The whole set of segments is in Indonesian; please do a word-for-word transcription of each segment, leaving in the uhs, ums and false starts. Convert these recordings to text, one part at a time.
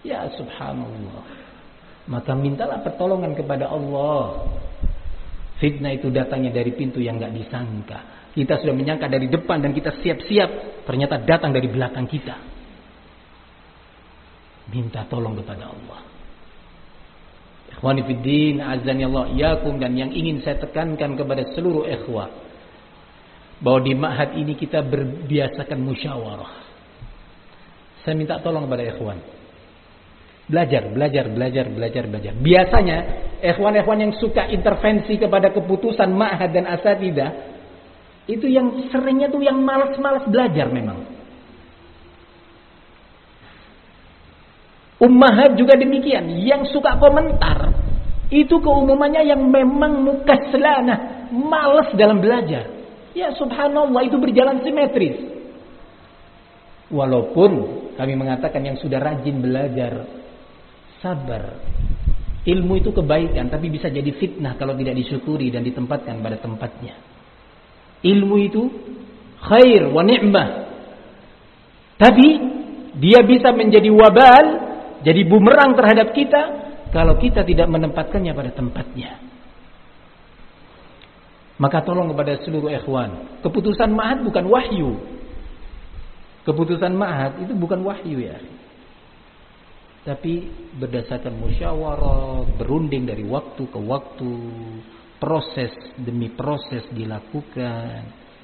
Ya subhanallah. Maka mintalah pertolongan kepada Allah. Fitnah itu datangnya dari pintu yang gak disangka. Kita sudah menyangka dari depan dan kita siap-siap, ternyata datang dari belakang kita. Minta tolong kepada Allah. Ikhwani fiddin, azani Allah iyakum, dan yang ingin saya tekankan kepada seluruh ikhwah, bahwa di ma'had ini kita berbiasakan musyawarah. Saya minta tolong kepada ikhwan. Belajar, belajar, belajar, belajar, belajar. Biasanya ikhwan-ikhwan yang suka intervensi kepada keputusan ma'had dan asatidah, itu yang seringnya tuh yang malas-malas belajar memang. Ummahat juga demikian, yang suka komentar itu keumumannya yang memang mukaslanah, malas dalam belajar. Ya subhanallah, itu berjalan simetris. Walaupun kami mengatakan yang sudah rajin belajar, sabar. Ilmu itu kebaikan, tapi bisa jadi fitnah kalau tidak disyukuri dan ditempatkan pada tempatnya. Ilmu itu khair wa ni'mah, tapi dia bisa menjadi wabal, jadi bumerang terhadap kita kalau kita tidak menempatkannya pada tempatnya. Maka tolong kepada seluruh ikhwan, keputusan ma'had bukan wahyu. Keputusan ma'had itu bukan wahyu ya. Tapi berdasarkan musyawarah, berunding dari waktu ke waktu, proses demi proses dilakukan.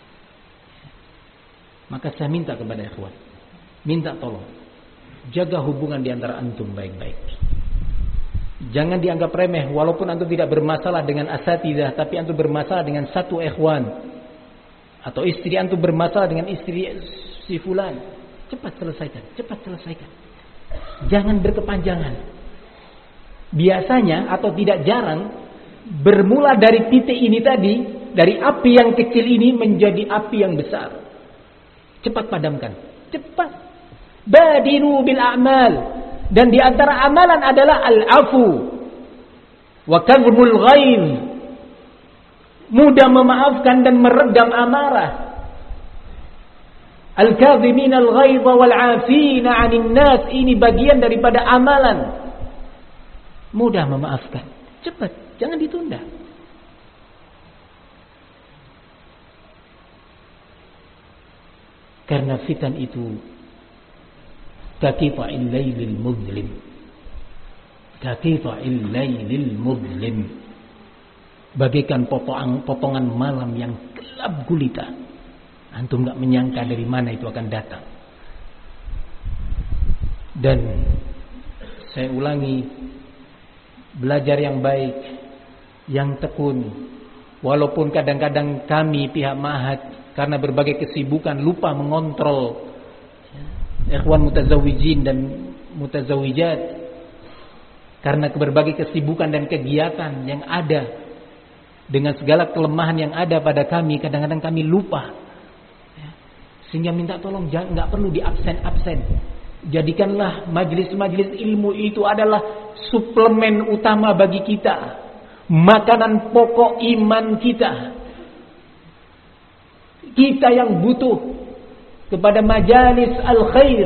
Maka saya minta kepada ikhwan, minta tolong, jaga hubungan di antara antum baik-baik. Jangan dianggap remeh, walaupun antum tidak bermasalah dengan asatidah, tapi antum bermasalah dengan satu ikhwan, atau istri antum bermasalah dengan istri si fulan. Cepat selesaikan, cepat selesaikan. Jangan berkepanjangan. Biasanya atau tidak jarang, bermula dari titik ini tadi, dari api yang kecil ini menjadi api yang besar. Cepat padamkan, cepat. Badiru bil a'mal, dan di antara amalan adalah al-afu wa kadhmul ghaidh, mudah memaafkan dan meredam amarah. Al-kadhimin al-ghaidha wal 'afina 'anil nas, ini bagian daripada amalan. Mudah memaafkan, cepat, jangan ditunda. Karena fitan itu kaqita'il lailil mudlim. Kaqita'il lailil mudlim, bagaikan potongan potongan malam yang gelap gulita. Antum gak menyangka dari mana itu akan datang. Dan saya ulangi, belajar yang baik, yang tekun. Walaupun kadang-kadang kami pihak ma'had karena berbagai kesibukan lupa mengontrol ikhwan mutazawijin dan mutazawijat, karena berbagai kesibukan dan kegiatan yang ada, dengan segala kelemahan yang ada pada kami, kadang-kadang kami lupa. Sehingga minta tolong, jangan, nggak perlu di absen-absen. Jadikanlah majelis-majelis ilmu itu adalah suplemen utama bagi kita, makanan pokok iman kita. Kita yang butuh kepada majalis al-khair.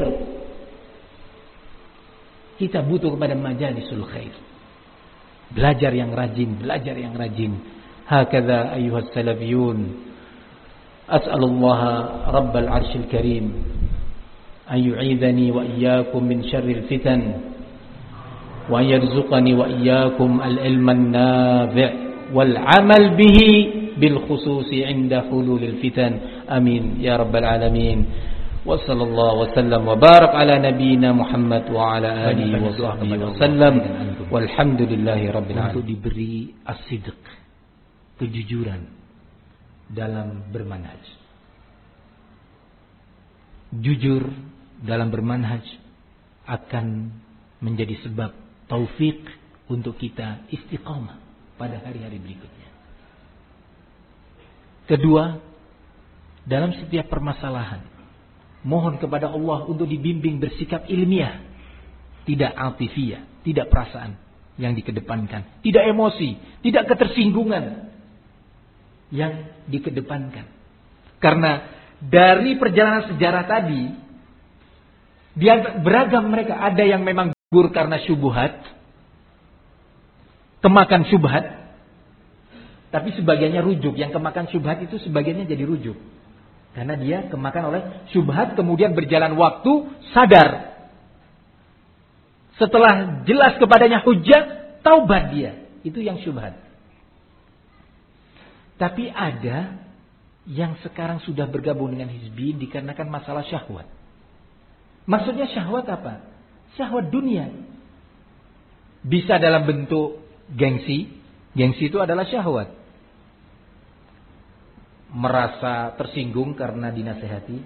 Kita butuh kepada majalisul khair. Belajar yang rajin, belajar yang rajin. Hakadha ayyuhas salafiyun. As'alullaha rabbal arshil karim an yu'idhani wa iyyakum min syarril fitan wa yarzuqani wa iyyakum al-ilma an-nafi' wal 'amal bihi bil khususi 'inda hululil fitan. Amin ya rabbal alamin. Wa sallallahu wa sallam wa barak ala nabiyyina Muhammad wa ala alihi wa sahbihi wa sallam. Walhamdulillahi rabbil alamin. Untuk diberi as-sidq, kejujuran dalam bermanhaj. Jujur dalam bermanhaj akan menjadi sebab taufik untuk kita istiqamah pada hari-hari berikutnya. Kedua, dalam setiap permasalahan, mohon kepada Allah untuk dibimbing bersikap ilmiah, tidak atifiyah, tidak perasaan yang dikedepankan, tidak emosi, tidak ketersinggungan yang dikedepankan. Karena dari perjalanan sejarah tadi, dia beragam mereka. Ada yang memang Bur karena syubhat, kemakan syubhat, tapi sebagiannya rujuk. Yang kemakan syubhat itu sebagiannya jadi rujuk. Karena dia kemakan oleh syubhat, kemudian berjalan waktu, sadar. Setelah jelas kepadanya hujjah, taubat dia. Itu yang syubhat. Tapi ada yang sekarang sudah bergabung dengan hizbiyin dikarenakan masalah syahwat. Maksudnya syahwat apa? Syahwat dunia. Bisa dalam bentuk gengsi. Gengsi itu adalah syahwat. Merasa tersinggung karena dinasehati.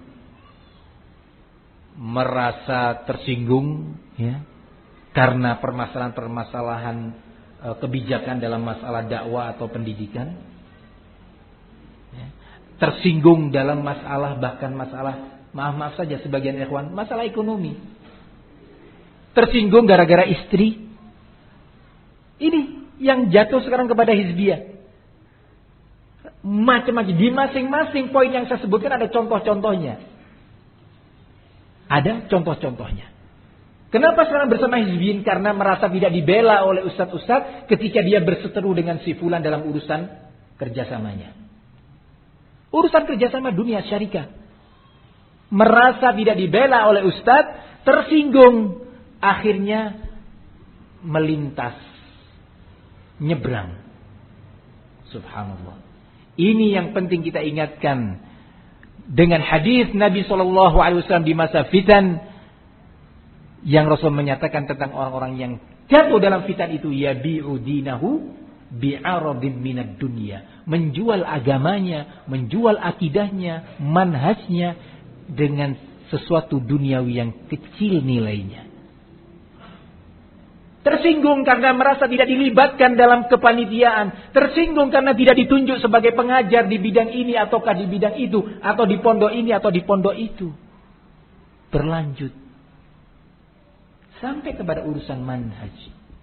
Merasa tersinggung ya, karena permasalahan-permasalahan e, kebijakan dalam masalah dakwah atau pendidikan. Ya. Tersinggung dalam masalah, bahkan masalah, maaf-maaf saja sebagian ikhwan, masalah ekonomi. Tersinggung gara-gara istri. Ini yang jatuh sekarang kepada hizbiyah. Macam-macam. Di masing-masing poin yang saya sebutkan ada contoh-contohnya. Ada contoh-contohnya. Kenapa sekarang bersama hizbiyin? Karena merasa tidak dibela oleh ustadz-ustadz ketika dia berseteru dengan si fulan dalam urusan kerjasamanya. Urusan kerjasama dunia syarikat. Merasa tidak dibela oleh ustadz, tersinggung. Akhirnya melintas, nyebrang. Subhanallah. Ini yang penting kita ingatkan. Dengan hadis Nabi shallallahu alaihi wasallam di masa fitan, yang Rasul menyatakan tentang orang-orang yang jatuh dalam fitan itu, yabi'u dinahu bi'aradin minad dunya, menjual agamanya, menjual akidahnya, manhajnya dengan sesuatu duniawi yang kecil nilainya. Tersinggung karena merasa tidak dilibatkan dalam kepanitiaan. Tersinggung karena tidak ditunjuk sebagai pengajar di bidang ini ataukah di bidang itu, atau di pondok ini atau di pondok itu. Berlanjut sampai kepada urusan manhaj.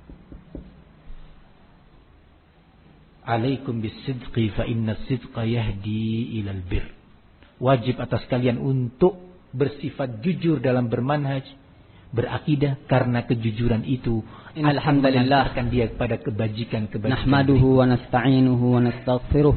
Alaikum bisidqi fa inna sidqa yahdi ilal bir. Wajib atas kalian untuk bersifat jujur dalam bermanhaj, berakidah, karena kejujuran itu alhamdulillah akan dia kepada kebajikan-kebajikan. Nahmaduhu wa nasta'inuhu wa nastaghfiruh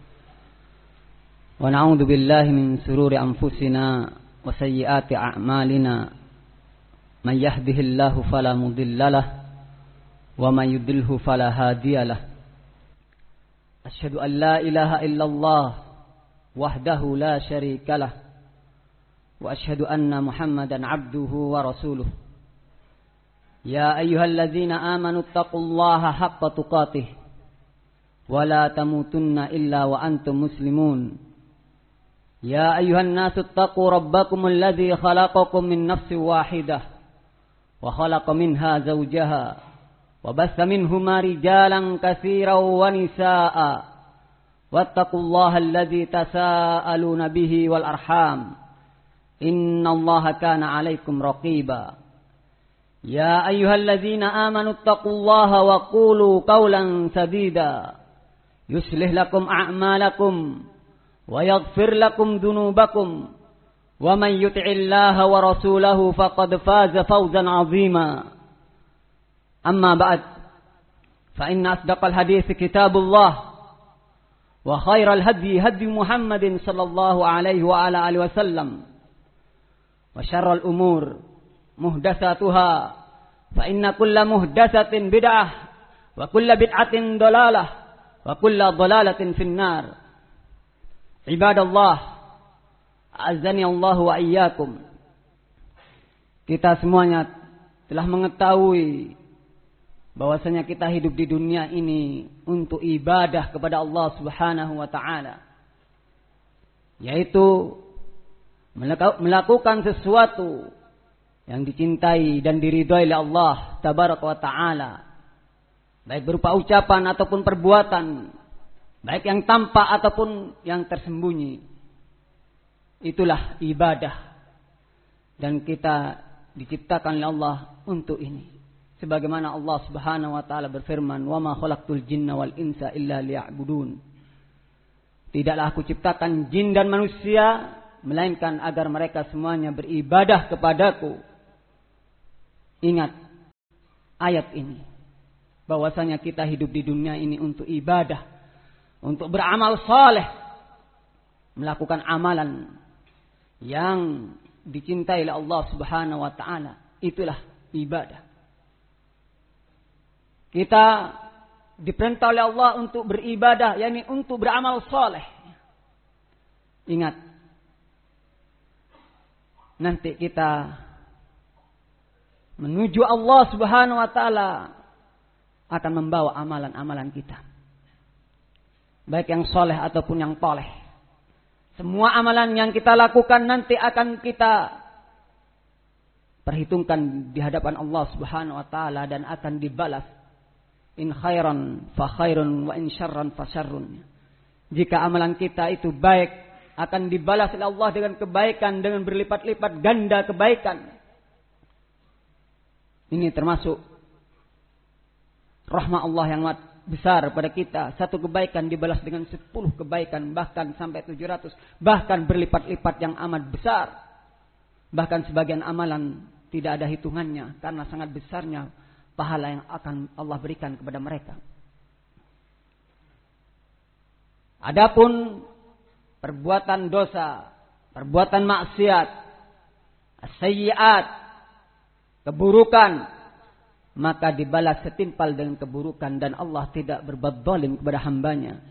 wa na'udzu billahi min sururi anfusina wa sayyiati a'malina. Man yahdihillahu fala mudhillalah wa man yudlilhu fala hadiyalah. Asyhadu an la ilaha illallah wahdahu la syarikalah wa asyhadu anna Muhammadan abduhu wa rasuluh. Ya ayyuhalladzina amanu taqullaha haqqa tuqatih wa la tamutunna illa wa antum muslimun. Ya ayyuhan nasu taqu rabbakumul ladzi khalaqakum min nafsin wahidah wa khalaqa minha zawjaha wa bassa minhuma rijalan katsiran wa nisaa'a wattaqullaha alladzi tasaaluna bihi wal arham innallaha kana 'alaikum raqiba. Ya ayyuhalladzina amanu taqullaha wa qulu qawlan sadida yuslih lakum a'malakum wa yaghfir lakum dhunubakum wa man yuti'illaha wa rasulahu faqad faza fawzan 'azima. Amma ba'd, fa inna asdaqal hadits kitabullah wa khairal hadyi hadyi Muhammadin sallallahu alaihi wa ala alihi wasallam wa syarrul umur muhdatsatuha fa inna kulla muhdatsatin bid'ah wa kulla bid'atin dhalalah wa kulla dhalalatin finnar. Ibadallah, azani Allah wa iyyakum. Kita semuanya telah mengetahui bahwasanya kita hidup di dunia ini untuk ibadah kepada Allah Subhanahu wa taala, yaitu melakukan sesuatu yang dicintai dan diridhai oleh Allah Tabaraka wa Ta'ala, baik berupa ucapan ataupun perbuatan, baik yang tampak ataupun yang tersembunyi. Itulah ibadah, dan kita diciptakan oleh Allah untuk ini. Sebagaimana Allah Subhanahu wa Ta'ala berfirman, "Wa ma khalaqtul jinna wal insa illa liya'budun." Tidaklah aku ciptakan jin dan manusia melainkan agar mereka semuanya beribadah kepadaku. Ingat, ayat ini. Bahwasanya kita hidup di dunia ini untuk ibadah, untuk beramal saleh, melakukan amalan yang dicintai oleh Allah Subhanahu wa taala. Itulah ibadah. Kita diperintah oleh Allah untuk beribadah, yakni untuk beramal saleh. Ingat, nanti kita menuju Allah Subhanahu wa taala akan membawa amalan-amalan kita. Baik yang soleh ataupun yang toleh. Semua amalan yang kita lakukan nanti akan kita perhitungkan di hadapan Allah Subhanahu wa taala dan akan dibalas. In khairan fa khairun wa in syarran fa syarrun. Jika amalan kita itu baik, akan dibalas oleh Allah dengan kebaikan, dengan berlipat-lipat ganda kebaikan. Ini termasuk rahmat Allah yang besar pada kita. Satu kebaikan dibalas dengan sepuluh kebaikan, bahkan sampai tujuh ratus, bahkan berlipat-lipat yang amat besar. Bahkan sebagian amalan tidak ada hitungannya karena sangat besarnya pahala yang akan Allah berikan kepada mereka. Adapun perbuatan dosa, perbuatan maksiat, as-sayyi'at, keburukan, maka dibalas setimpal dengan keburukan dan Allah tidak berbuat zalim kepada hambanya.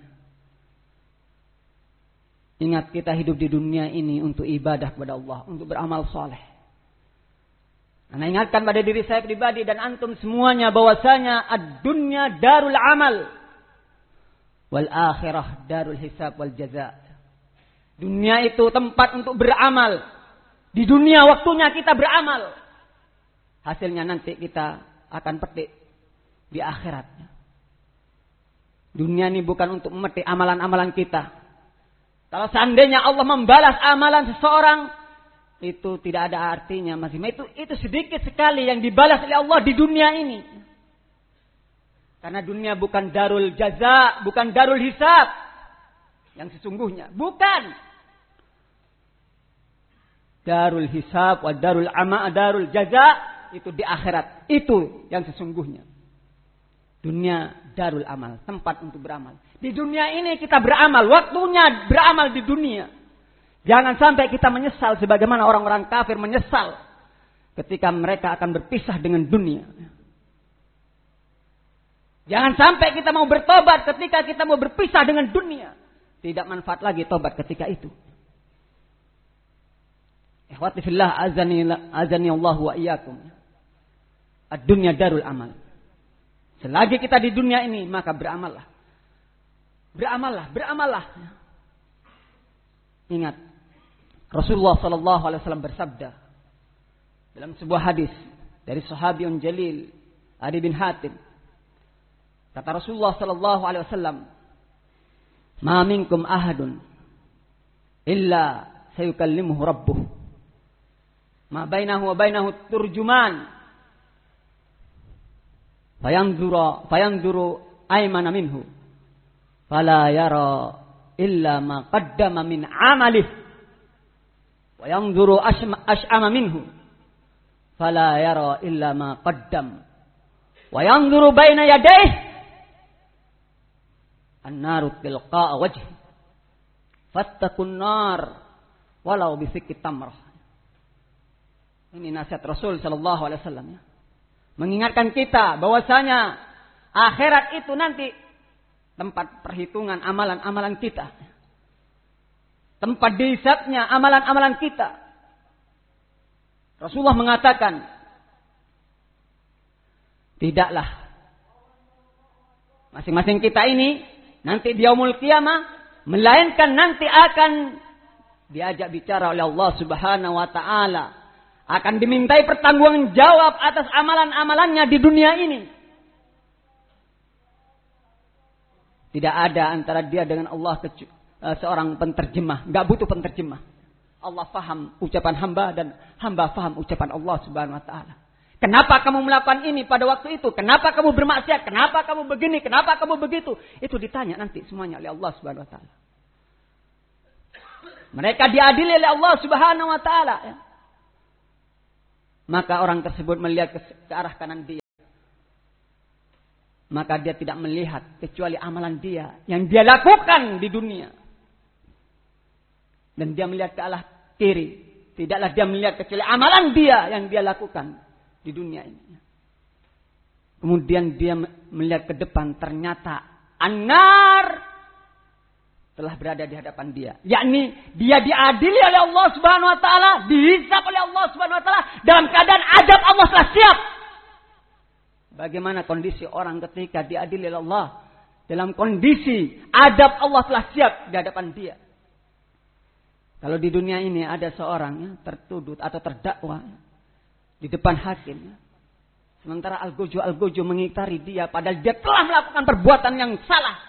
Ingat, kita hidup di dunia ini untuk ibadah kepada Allah, untuk beramal saleh. Ana ingatkan pada diri saya pribadi dan antum semuanya bahwasanya ad-dunya darul amal wal akhirah darul hisab wal jaza. Dunia itu tempat untuk beramal. Di dunia waktunya kita beramal. Hasilnya nanti kita akan petik di akhirat. Dunia ini bukan untuk memetik amalan-amalan kita. Kalau seandainya Allah membalas amalan seseorang, itu tidak ada artinya masih. Itu itu sedikit sekali yang dibalas oleh Allah di dunia ini. Karena dunia bukan darul jaza, bukan darul hisab yang sesungguhnya. Bukan. Darul hisab wa darul ama darul jaza itu di akhirat. Itu yang sesungguhnya. Dunia darul amal, tempat untuk beramal. Di dunia ini kita beramal, waktunya beramal di dunia. Jangan sampai kita menyesal sebagaimana orang-orang kafir menyesal ketika mereka akan berpisah dengan dunia. Jangan sampai kita mau bertobat ketika kita mau berpisah dengan dunia. Tidak manfaat lagi tobat ketika itu. Ikhwati fillah, azani azani Allah wa iyyakum. Ad-dunya darul amal. Selagi kita di dunia ini, maka beramallah. Beramallah, beramallah. Ingat, Rasulullah sallallahu alaihi wasallam bersabda dalam sebuah hadis dari sahabiun jalil Adi bin Hatim. Kata Rasulullah sallallahu alaihi wasallam, "Ma minkum ahadun illa sayukallimuhu rabbuh. Ma bainahu wa bainahu turjuman. Fayanzuru fayanzuru aymana minhu. Fala yara illa ma qaddama min amalihi. Wa yanzuru ash'ama minhu. Fala yara illa ma qaddam. Wa yanzuru baina yadayhi. An-naru tilqa'a wajhi. Fattaqun nar walau bisikki tamrah." Ini nasihat Rasul sallallahu alaihi wasallam ya. Mengingatkan kita bahwasanya akhirat itu nanti tempat perhitungan amalan-amalan kita. Tempat dihisabnya amalan-amalan kita. Rasulullah mengatakan, tidaklah masing-masing kita ini nanti di yaumul qiyamah, melainkan nanti akan diajak bicara oleh Allah Subhanahu wa taala, akan dimintai pertanggungjawab atas amalan-amalannya di dunia ini. Tidak ada antara dia dengan Allah seorang penterjemah, enggak butuh penterjemah. Allah faham ucapan hamba dan hamba faham ucapan Allah Subhanahu wa taala. Kenapa kamu melakukan ini pada waktu itu? Kenapa kamu bermaksiat? Kenapa kamu begini? Kenapa kamu begitu? Itu ditanya nanti semuanya oleh Allah Subhanahu wa taala. Mereka diadili oleh Allah Subhanahu wa taala. Maka orang tersebut melihat ke, ke arah kanan dia. maka dia tidak melihat kecuali amalan dia yang dia lakukan di dunia. Dan dia melihat ke arah kiri, tidaklah dia melihat kecuali amalan dia yang dia lakukan di dunia ini. Kemudian dia melihat ke depan, ternyata an-nar telah berada di hadapan dia. Yakni dia diadili oleh Allah Subhanahu wa taala, dihisab oleh Allah Subhanahu wa taala dalam keadaan azab Allah telah siap. Bagaimana kondisi orang ketika diadili oleh Allah? Dalam kondisi azab Allah telah siap di hadapan dia. Kalau di dunia ini ada seorang ya, tertuduh atau terdakwa ya, di depan hakim. Ya. Sementara algojo-algojo mengitari dia padahal dia telah melakukan perbuatan yang salah.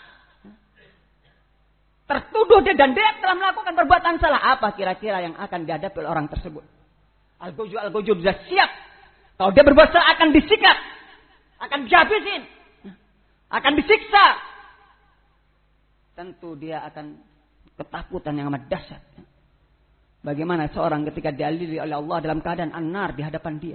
Tertuduh dia dan dia telah melakukan perbuatan salah. Apa kira-kira yang akan dihadapi oleh orang tersebut? Algojo-algojo sudah siap. Kalau dia berbuat salah akan disikat. Akan dihabisin. Akan disiksa. Tentu dia akan ketakutan yang amat dahsyat. Bagaimana seorang ketika diadili oleh Allah dalam keadaan an-nar di hadapan dia.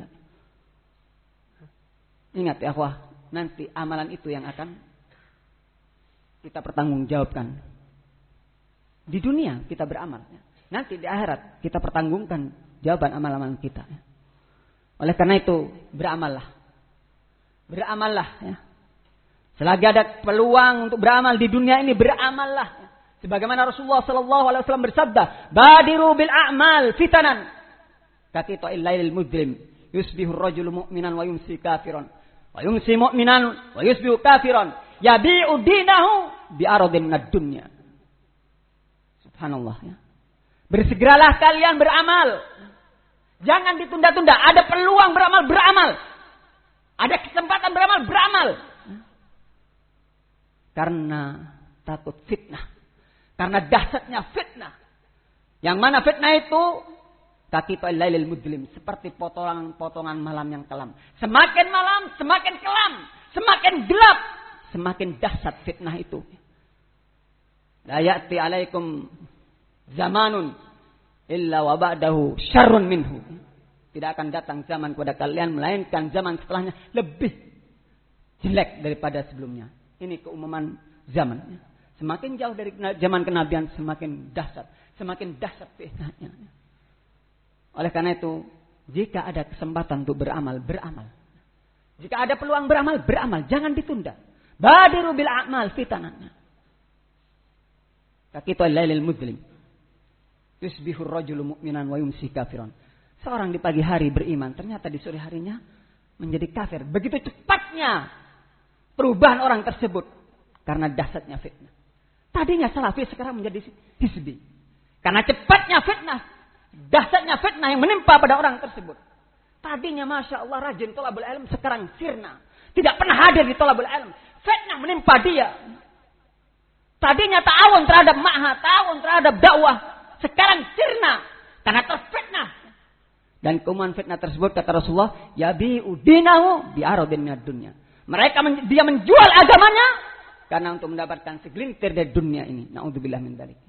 Ingat ya akhwah, nanti amalan itu yang akan kita pertanggungjawabkan. Di dunia kita beramal. Nanti di akhirat kita pertanggungkan jawaban amal-amal kita. Oleh karena itu beramallah. Beramallah ya. Selagi ada peluang untuk beramal di dunia ini, beramallah. Sebagaimana Rasulullah sallallahu alaihi wasallam bersabda, "Badiru bil a'mal fitanan." Kaqita'il lailil mudlim, yusbihu ar-rajulu mu'minan wa yumsi kafiran, wa yumsi mu'minan wa yusbihu kafiran, yabi'u dinahu bi aradin minad dunya. Subhanallah ya. Bersegeralah kalian beramal. Jangan ditunda-tunda. Ada peluang beramal, beramal. Ada kesempatan beramal, beramal. Karena takut fitnah. Karena dahsyatnya fitnah. Yang mana fitnah itu kaqita'il lailil mudlim, seperti potongan-potongan malam yang kelam. Semakin malam, semakin kelam, semakin gelap, semakin dahsyat fitnah itu. La ya'ti 'alaikum zamanun illa wa ba'dahu syarrun minhu. Tidak akan datang zaman kepada kalian melainkan zaman setelahnya lebih jelek daripada sebelumnya. Ini keumuman zaman. Semakin jauh dari zaman kenabian semakin dahsyat, semakin dahsyat fitnahnya. Oleh karena itu, jika ada kesempatan untuk beramal, beramal. Jika ada peluang beramal, beramal, jangan ditunda. Badiru bil a'mal fitanannya. Kaqita'il lailil mudlim. Yusbihu ar-rajulu mu'minan wa yumsi kafiran. Seorang di pagi hari beriman, ternyata di sore harinya menjadi kafir. Begitu cepatnya perubahan orang tersebut karena dahsyatnya fitnah. Tadinya salafi, sekarang menjadi hizbi. Karena cepatnya fitnah, dahsyatnya fitnah yang menimpa pada orang tersebut. Tadinya Masya Allah rajin thalabul ilm, sekarang sirna. Tidak pernah hadir di thalabul ilm. Fitnah menimpa dia. Tadinya ta'awun terhadap ma'had, ta'awun terhadap dakwah. Sekarang sirna. Karena terfitnah. Dan keumuman fitnah tersebut kata Rasulullah, yabi'u dinahu bi'aradin minad dunya. Mereka dia menjual agamanya karena untuk mendapatkan segelintir dari dunia ini. Na'udzubillah min dzalik.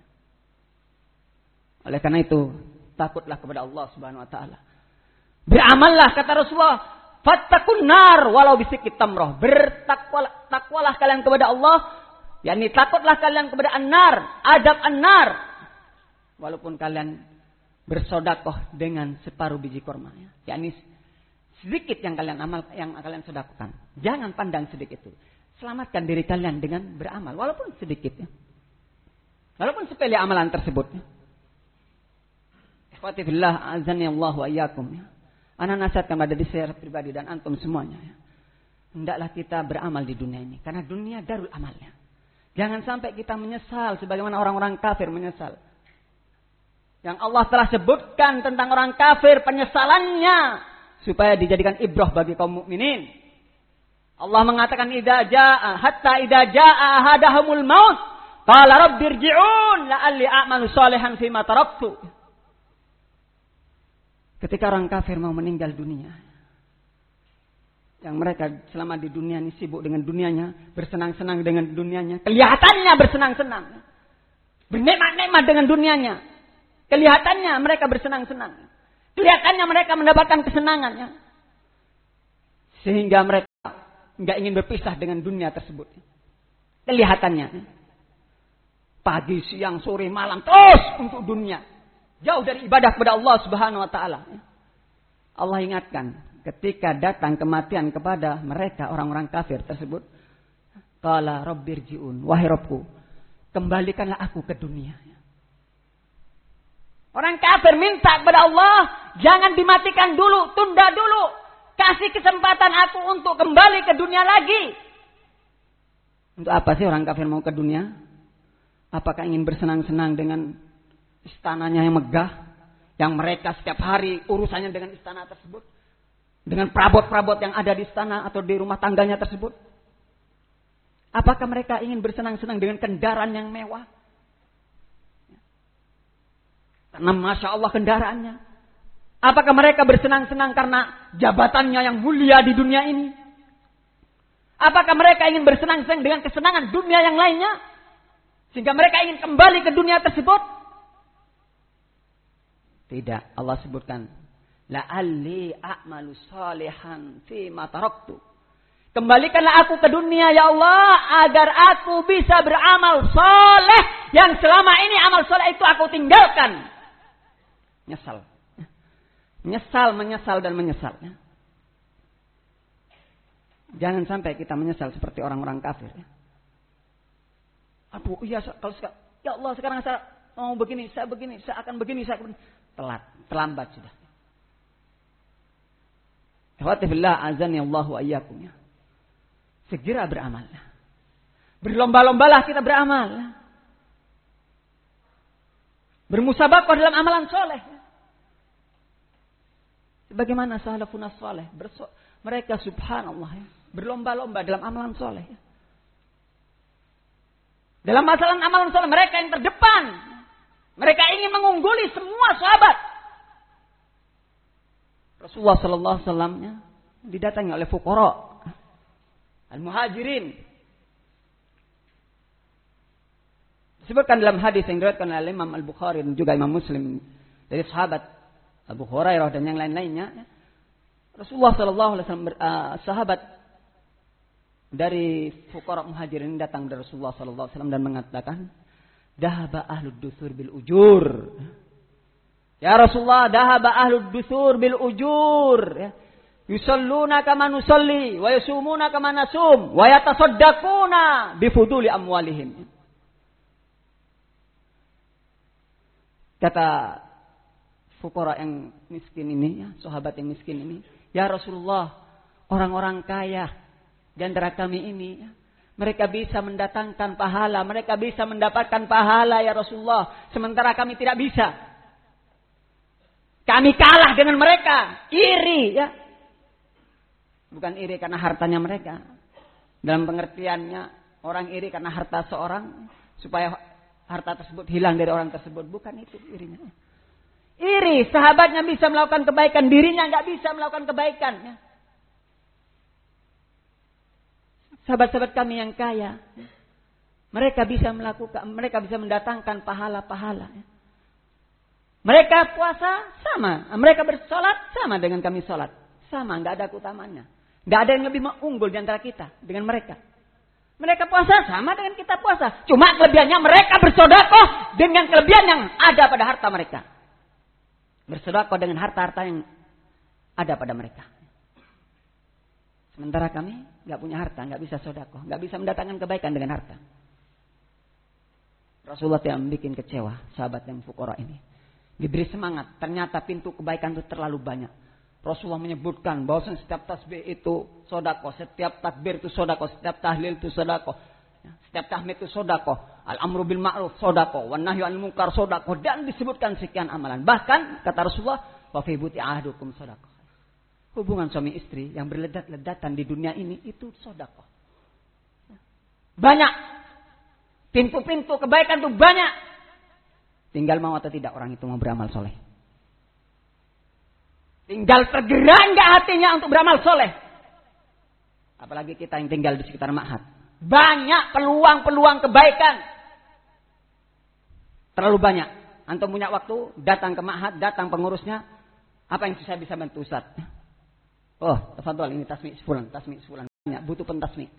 Oleh karena itu, takutlah kepada Allah Subhanahu wa taala. Beramallah kata Rasulullah, fattaqun nar walau bisikit tamrah. Bertakwalah takwalah kalian kepada Allah, yakni takutlah kalian kepada an-nar, adab an-nar. Walaupun kalian bersedekah dengan separuh biji kurma, ya. Yakni sedikit yang kalian amal, yang kalian sedekahkan. Jangan pandang sedikit itu. Selamatkan diri kalian dengan beramal. Walaupun sedikit ya. Walaupun sepele amalan tersebut ya. Ikhwati fillah, azani Allah wa iyyakum ya. Ana nasihatkan pada diri saya pribadi dan antum semuanya ya. Hendaklah kita beramal di dunia ini. Karena dunia darul amalnya. Jangan sampai kita menyesal sebagaimana orang-orang kafir menyesal. Yang Allah telah sebutkan tentang orang kafir penyesalannya. Supaya dijadikan ibrah bagi kaum mukminin. Allah mengatakan idza jaa hatta idza jaa ahadahumul maut qala rabbi irji'un la'alli a'malu shalihan fima taraktu. Ketika orang kafir mau meninggal dunia, yang mereka selama di dunia ini sibuk dengan dunianya, bersenang-senang dengan dunianya, kelihatannya bersenang-senang, bernikmat-nikmat dengan dunianya, kelihatannya mereka bersenang-senang, kelihatannya mereka mendapatkan kesenangannya, sehingga mereka enggak ingin berpisah dengan dunia tersebut. Kelihatannya pagi, siang, sore, malam terus untuk dunia. Jauh dari ibadah kepada Allah Subhanahu wa taala. Allah ingatkan ketika datang kematian kepada mereka orang-orang kafir tersebut, qala rabbirji'un, wahai Rabbku, kembalikanlah aku ke dunia. Orang kafir minta kepada Allah, jangan dimatikan dulu, tunda dulu. Kasih kesempatan aku untuk kembali ke dunia lagi. Untuk apa sih orang kafir mau ke dunia? Apakah ingin bersenang-senang dengan istananya yang megah? Yang mereka setiap hari urusannya dengan istana tersebut? Dengan perabot-perabot yang ada di istana atau di rumah tangganya tersebut? Apakah mereka ingin bersenang-senang dengan kendaraan yang mewah? Karena Masya Allah kendaraannya. Apakah mereka bersenang-senang karena jabatannya yang mulia di dunia ini? Apakah mereka ingin bersenang-senang dengan kesenangan dunia yang lainnya? Sehingga mereka ingin kembali ke dunia tersebut? Tidak. Allah sebutkan. La'alli a'malu salihan fima taraktu. Kembalikanlah aku ke dunia ya Allah. Agar aku bisa beramal soleh. Yang selama ini amal soleh itu aku tinggalkan. Menyesal. Menyesal, menyesal dan menyesal. Jangan sampai kita menyesal seperti orang-orang kafir. Aduh, iya kalau ya Allah sekarang saya mau begini, saya begini, saya akan begini, saya akan telat, terlambat sudah. Alhamdulillah azan ya Allah wa iyyakum. Segera beramal. Berlomba-lombalah kita beramal. Bermusabaqah dalam amalan soleh. Sebagaimana salafun saleh, mereka subhanallah ya, berlomba-lomba dalam amalan soleh. Dalam masalah amalan soleh mereka yang terdepan. Mereka ingin mengungguli semua sahabat. Rasulullah sallallahu alaihi wasallam didatangi oleh fuqara al-muhajirin. Disebutkan dalam hadis yang diriwayatkan oleh Imam Al-Bukhari dan juga Imam Muslim dari sahabat Abu Hurairah dan yang lain-lainnya. Rasulullah sallallahu alaihi wasallam uh, sahabat dari fuqara muhajirin datang dari Rasulullah sallallahu alaihi wasallam dan mengatakan, "Dahaba ahlud dusur bil ujur." Ya Rasulullah, dahaba ahlud dusur bil ujur. Ya. Yusalluna kama nusalli wa yasumuna kama nasum wa yatasaddaquna bi fuduli amwalihim. Kata fuqara yang miskin ini, ya, sahabat yang miskin ini, "Ya Rasulullah, orang-orang kaya di antara kami ini, ya, mereka bisa mendatangkan pahala, mereka bisa mendapatkan pahala ya Rasulullah, sementara kami tidak bisa. Kami kalah dengan mereka, iri ya." Bukan iri karena hartanya mereka. Dalam pengertiannya, orang iri karena harta seorang supaya harta tersebut hilang dari orang tersebut, bukan itu irinya. Iri, sahabatnya bisa melakukan kebaikan, dirinya nggak bisa melakukan kebaikan. Ya. Sahabat-sahabat kami yang kaya, mereka bisa melakukan, mereka bisa mendatangkan pahala-pahala. Ya. Mereka puasa sama, mereka bersolat sama dengan kami solat, sama, nggak ada keutamaannya, nggak ada yang lebih unggul di antara kita dengan mereka. Mereka puasa sama dengan kita puasa, cuma kelebihannya mereka bersedekah dengan kelebihan yang ada pada harta mereka. Bersedekah dengan harta-harta yang ada pada mereka. Sementara kami nggak punya harta, nggak bisa sedekah, nggak bisa mendatangkan kebaikan dengan harta. Rasulullah tidak membuat kecewa sahabat yang fuqara ini. Diberi semangat, ternyata pintu kebaikan itu terlalu banyak. Rasulullah menyebutkan bahwa setiap tasbih itu sedekah, setiap takbir itu sedekah, setiap tahlil itu sedekah, setiap tahmid itu sedekah. Al-amru bil ma'ruf sedekah, wan nahyu 'anil munkar sedekah, dan disebutkan sekian amalan. Bahkan kata Rasulullah, wa fi buti ahadukum sedekah. Hubungan suami istri yang berledat-ledatan di dunia ini itu sedekah. Banyak. Pintu-pintu kebaikan itu banyak. Tinggal mau atau tidak orang itu mau beramal soleh. Tinggal tergerak enggak hatinya untuk beramal soleh. Apalagi kita yang tinggal di sekitar ma'had. Banyak peluang-peluang kebaikan. Terlalu banyak. Antum punya waktu, datang ke ma'had, datang pengurusnya. Apa yang saya bisa bantu Ustaz? Oh, tafadhol ini tasmi' sebulan, tasmi' sebulan. butuh pentasmi.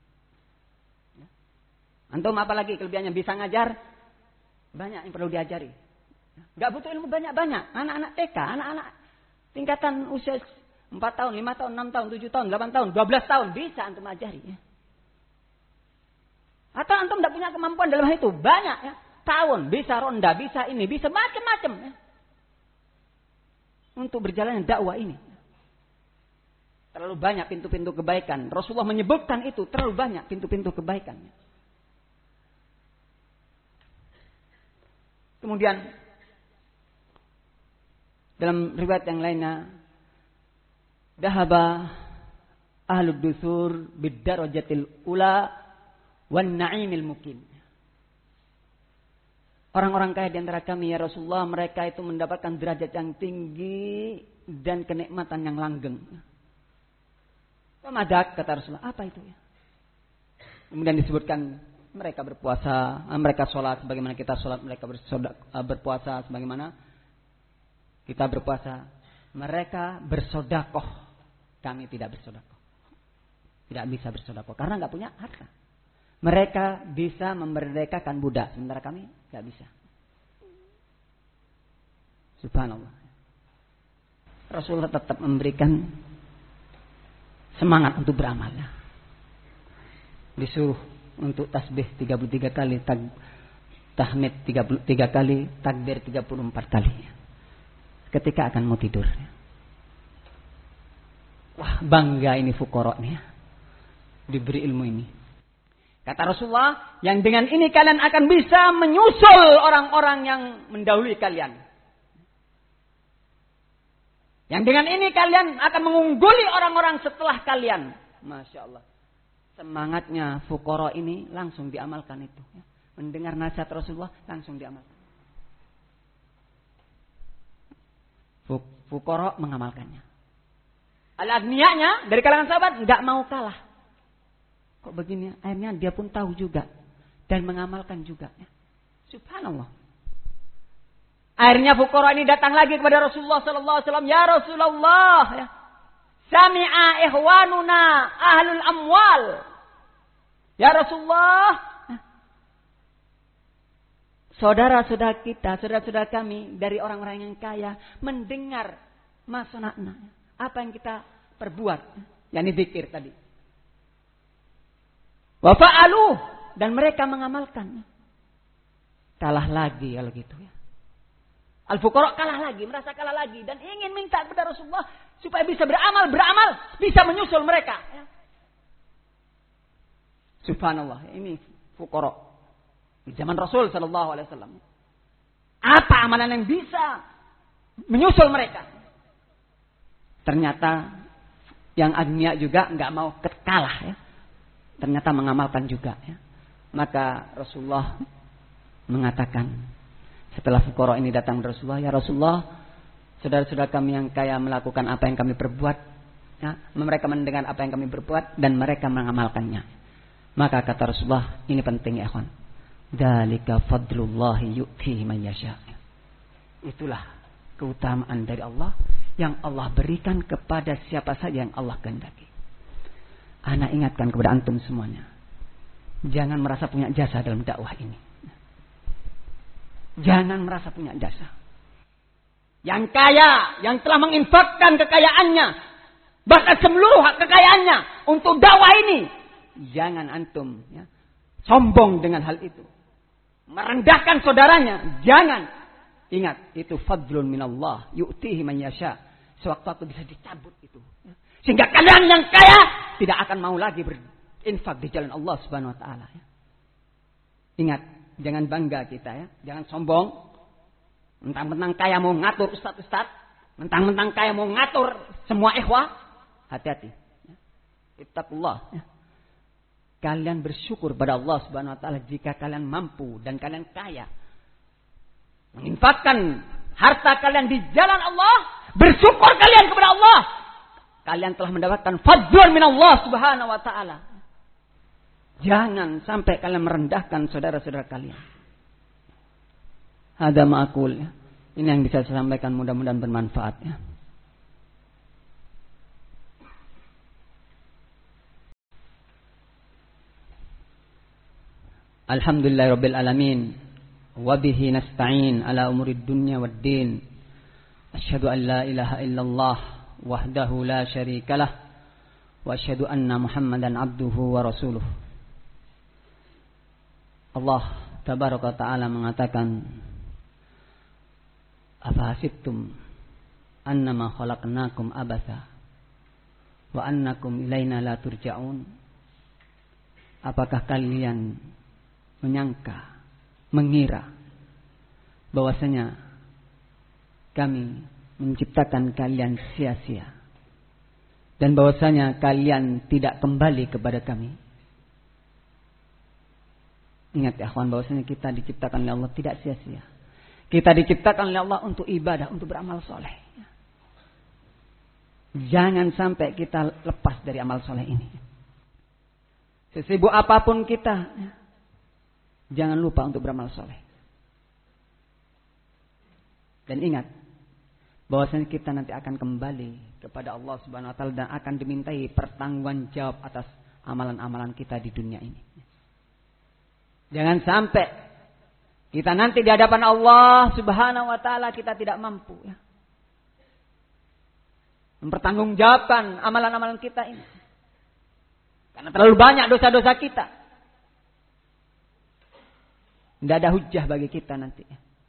Antum apalagi kelebihannya bisa ngajar, banyak yang perlu diajari. Gak butuh ilmu banyak-banyak. Anak-anak T K, anak-anak tingkatan usia empat tahun, lima tahun, enam tahun, tujuh tahun, delapan tahun, dua belas tahun bisa antum ajari. Ya. Atau antum tidak punya kemampuan dalam hal itu, banyak ya. Tahun, bisa ronda, bisa ini, bisa macam-macam ya. Untuk berjalannya dakwah ini. Terlalu banyak pintu-pintu kebaikan. Rasulullah menyebutkan itu, terlalu banyak pintu-pintu kebaikan. Kemudian dalam riwayat yang lainnya, dahaba ahlud dusur bid-darajatil ula wan na'imil mukim. Orang-orang kaya di antara kami ya Rasulullah, mereka itu mendapatkan derajat yang tinggi dan kenikmatan yang langgeng. Pemadak, kata Rasulullah, apa itu ya? Kemudian disebutkan mereka berpuasa, mereka sholat sebagaimana kita sholat, mereka berpuasa sebagaimana kita berpuasa. Mereka bersodakoh, kami tidak bersodakoh. Tidak bisa bersodakoh karena nggak punya harta. Mereka bisa memerdekakan budak, sementara kami nggak bisa. Subhanallah. Rasulullah tetap memberikan semangat untuk beramal. Disuruh untuk tasbih tiga puluh tiga kali, tag, tahmid tiga puluh tiga kali, takbir tiga puluh empat kali. Ketika akan mau tidur. Wah, bangga ini fuqara nih. Diberi ilmu ini. Kata Rasulullah, yang dengan ini kalian akan bisa menyusul orang-orang yang mendahului kalian. Yang dengan ini kalian akan mengungguli orang-orang setelah kalian. Masya Allah. Semangatnya fuqara ini langsung diamalkan itu. Mendengar nasihat Rasulullah langsung diamalkan. Fuqara mengamalkannya. Al-aghniyanya dari kalangan sahabat nggak mau kalah. Kok begini? Akhirnya dia pun tahu juga dan mengamalkan juga. Subhanallah. Akhirnya fuqara ini datang lagi kepada Rasulullah sallallahu alaihi wasallam, "Ya Rasulullah, ya. Sami'a ikhwanuna ahlul amwal." Ya Rasulullah, saudara-saudara kita, saudara-saudara kami dari orang-orang yang kaya mendengar masunatna, apa yang kita perbuat, yakni zikir tadi. Wa fa'alu, dan mereka mengamalkan. Kalah lagi kalau gitu ya. Al-fuqara kalah lagi, merasa kalah lagi dan ingin minta kepada Rasulullah supaya bisa beramal, beramal, bisa menyusul mereka. Ya. Subhanallah, ini fuqara di zaman Rasul sallallahu alaihi wasallam. Apa amalan yang bisa menyusul mereka? Ternyata yang agniya juga enggak mau kalah ya. Ternyata mengamalkan juga ya. Maka Rasulullah mengatakan setelah fuqara ini datang ke Rasulullah, "Ya Rasulullah, saudara-saudara kami yang kaya melakukan apa yang kami perbuat ya. Mereka mendengar apa yang kami perbuat dan mereka mengamalkannya." Maka kata Rasulullah, ini penting ya kawan. Dzalika fadlullahi yu'tihi man yasha. Itulah keutamaan dari Allah yang Allah berikan kepada siapa saja yang Allah kehendaki. Ana ingatkan kepada antum semuanya. Jangan merasa punya jasa dalam dakwah ini. Jangan merasa punya jasa. Yang kaya, yang telah menginfakkan kekayaannya, bahkan seluruh kekayaannya untuk dakwah ini. Jangan antum ya, sombong dengan hal itu. Merendahkan saudaranya. Jangan. Ingat, itu fadlun minallah. Yu'tihi man yasha. Sewaktu-waktu bisa dicabut itu. Sehingga kalian yang kaya tidak akan mau lagi berinfak di jalan Allah Subhanahu wa taala ya. Ingat, jangan bangga kita ya, jangan sombong. Mentang-mentang kaya mau ngatur ustaz-ustaz, mentang-mentang kaya mau ngatur semua ikhwah, hati-hati. Ya. Ittaqullah ya. Kalian bersyukur pada Allah Subhanahu wa taala jika kalian mampu dan kalian kaya. Menginfakkan harta kalian di jalan Allah, bersyukur kalian kepada Allah. Kalian telah mendapatkan fadlun min Allah Subhanahu wa taala. Jangan sampai kalian merendahkan saudara-saudara kalian. Hada ma'qul ya. Ini yang bisa saya sampaikan, mudah-mudahan bermanfaat ya. Alhamdulillahirabbil alamin. Wa bihi nasta'in ala umurid dunya waddin. Asyhadu an la ilaha illallah wahdahu la syarikalah wa asyhadu anna Muhammadan abduhu wa rasuluh. Allah tabaraka ta'ala mengatakan, afa hasibtum annama khalaqnakum abatha wa annakum ilaina la turja'un. Apakah kalian menyangka, mengira bahwasanya kami menciptakan kalian sia-sia dan bahwasanya kalian tidak kembali kepada kami? Ingat ya akhwan, bahwasanya kita diciptakan oleh Allah tidak sia-sia. Kita diciptakan oleh Allah untuk ibadah, untuk beramal soleh. Jangan sampai kita lepas dari amal soleh ini. Sesibuk apapun kita, jangan lupa untuk beramal soleh. Dan ingat, bahwasanya kita nanti akan kembali kepada Allah Subhanahu Wa Taala dan akan dimintai pertanggungan jawab atas amalan-amalan kita di dunia ini. Jangan sampai kita nanti di hadapan Allah Subhanahu Wa Taala kita tidak mampu ya, mempertanggungjawabkan amalan-amalan kita ini, karena terlalu banyak dosa-dosa kita. Tidak ada hujjah bagi kita nanti.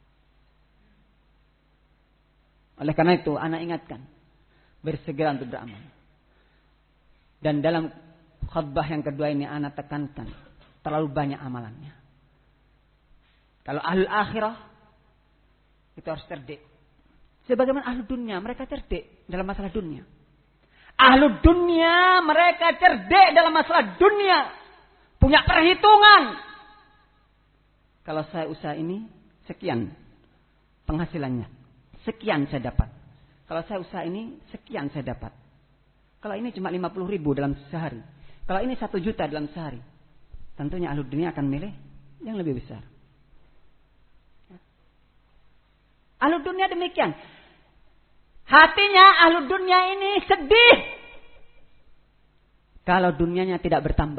Oleh karena itu, anak ingatkan, bersegera untuk beramal. Dan dalam khutbah yang kedua ini, anak tekankan, terlalu banyak amalannya. Kalau ahlul akhirah, itu harus cerdik. Sebagaimana ahlul dunia, mereka cerdik dalam masalah dunia. Ahlul dunia, mereka cerdik dalam masalah dunia. Punya perhitungan. Kalau saya usaha ini, sekian penghasilannya. Sekian saya dapat. Kalau saya usaha ini, sekian saya dapat. Kalau ini cuma lima puluh ribu dalam sehari. Kalau ini satu juta dalam sehari. Tentunya ahlul dunia akan milih yang lebih besar. Ahlul dunia demikian. Hatinya ahlul dunia ini sedih kalau dunianya tidak bertambah.